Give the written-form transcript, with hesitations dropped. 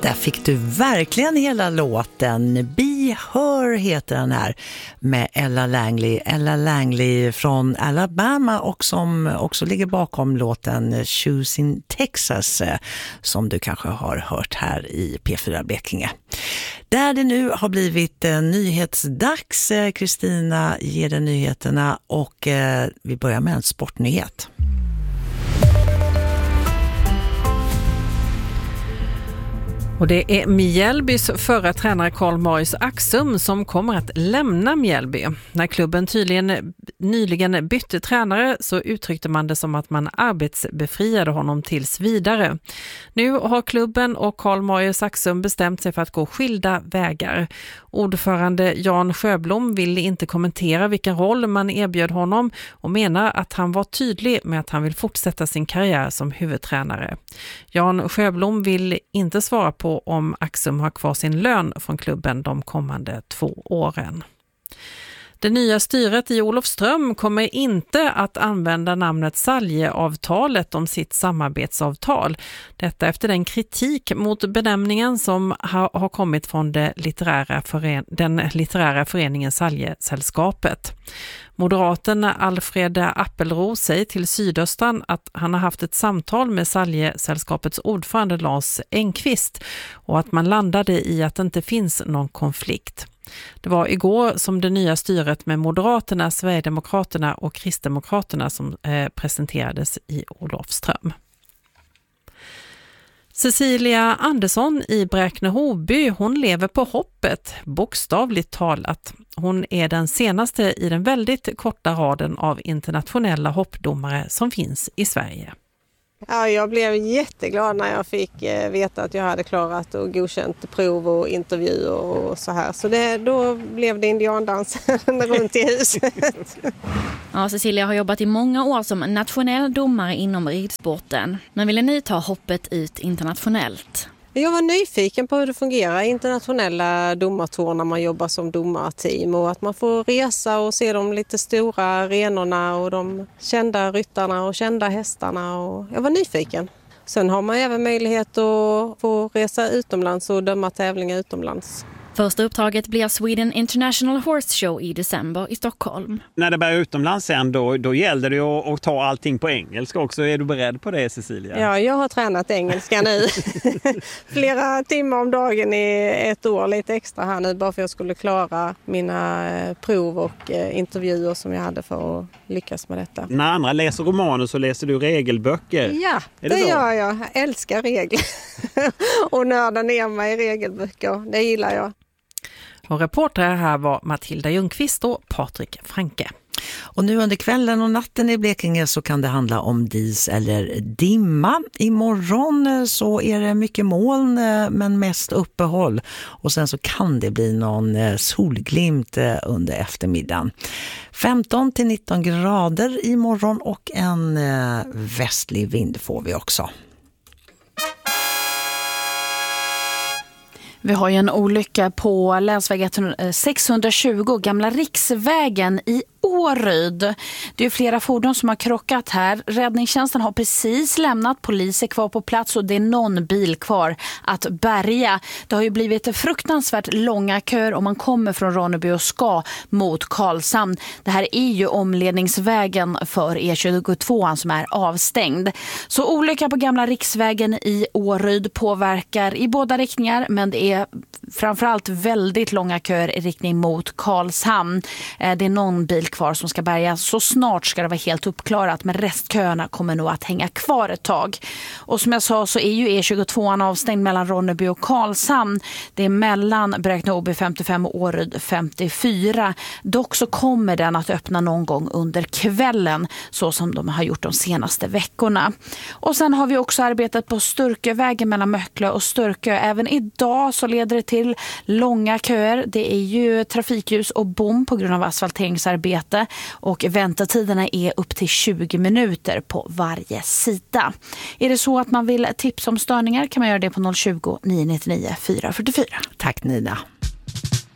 Där fick du verkligen hela låten. Be Her heter den här med Ella Langley. Ella Langley från Alabama och som också ligger bakom låten Shoes in Texas som du kanske har hört här i P4 Blekinge. Där det nu har blivit nyhetsdags. Kristina ger dig nyheterna och vi börjar med en sportnyhet. Och det är Mjällbys förra tränare Carl-Marius Axum som kommer att lämna Mjällby. När klubben nyligen bytte tränare så uttryckte man det som att man arbetsbefriade honom tills vidare. Nu har klubben och Carl-Marius Axum bestämt sig för att gå skilda vägar. Ordförande Jan Sjöblom ville inte kommentera vilken roll man erbjöd honom och menar att han var tydlig med att han vill fortsätta sin karriär som huvudtränare. Jan Sjöblom vill inte svara på om Axum har kvar sin lön från klubben de kommande 2 åren. Det nya styret i Olofström kommer inte att använda namnet Saljeavtalet om sitt samarbetsavtal. Detta efter den kritik mot benämningen som har kommit från den litterära föreningen Saljesällskapet. Moderaten Alfred Appelro säger till Sydöstern att han har haft ett samtal med Saljesällskapets ordförande Lars Engqvist och att man landade i att det inte finns någon konflikt. Det var igår som det nya styret med Moderaterna, Sverigedemokraterna och Kristdemokraterna som presenterades i Olofström. Cecilia Andersson i Bräkne-Hoby, hon lever på hoppet, bokstavligt talat. Hon är den senaste i den väldigt korta raden av internationella hoppdomare som finns i Sverige. Ja, jag blev jätteglad när jag fick veta att jag hade klarat och godkänt prov och intervju och så här. Så då blev det indiandans runt i huset. Ja, Cecilia har jobbat i många år som nationell domare inom ridsporten. Men ville ni ta hoppet ut internationellt? Jag var nyfiken på hur det fungerar i internationella domartour när man jobbar som domarteam och att man får resa och se de lite stora arenorna och de kända ryttarna och kända hästarna. Och jag var nyfiken. Sen har man även möjlighet att få resa utomlands och döma tävlingar utomlands. Första uppdraget blir Sweden International Horse Show i december i Stockholm. När det börjar utomlands sen då gäller det att ta allting på engelska också. Är du beredd på det, Cecilia? Ja, jag har tränat engelska nu. Flera timmar om dagen i 1 år, lite extra här nu bara för att jag skulle klara mina prov och intervjuer som jag hade för att lyckas med detta. När andra läser romaner så läser du regelböcker. Ja, det gör jag. Jag älskar regler. Och nörda ner mig i regelböcker, det gillar jag. Och reportrar här var Matilda Ljungqvist och Patrik Franke. Och nu under kvällen och natten i Blekinge så kan det handla om dis eller dimma. Imorgon så är det mycket moln men mest uppehåll. Och sen så kan det bli någon solglimt under eftermiddagen. 15-19 grader imorgon och en västlig vind får vi också. Vi har ju en olycka på länsväg 620, gamla riksvägen i Åryd. Det är flera fordon som har krockat här. Räddningstjänsten har precis lämnat, polis är kvar på plats och det är någon bil kvar att bärga. Det har ju blivit fruktansvärt långa köer om man kommer från Ronneby och ska mot Karlshamn. Det här är ju omledningsvägen för E22 som är avstängd. Så olycka på gamla riksvägen i Åryd påverkar i båda riktningar, men det är framförallt väldigt långa köer i riktning mot Karlshamn. Det är någon bil kvar som ska bärgas. Så snart ska det vara helt uppklarat, men restköerna kommer nog att hänga kvar ett tag. Och som jag sa så är ju E22 avstängd mellan Ronneby och Karlshamn. Det är mellan Bräkne-Hoby 55 och Åryd 54. Dock så kommer den att öppna någon gång under kvällen så som de har gjort de senaste veckorna. Och sen har vi också arbetat på Sturkövägen mellan Möcklö och Sturkö. Även idag så leder det till långa köer. Det är ju trafikljus och bom på grund av asfalteringsarbete och väntetiderna är upp till 20 minuter på varje sida. Är det så att man vill tipsa om störningar kan man göra det på 020 999 444. Tack Nina.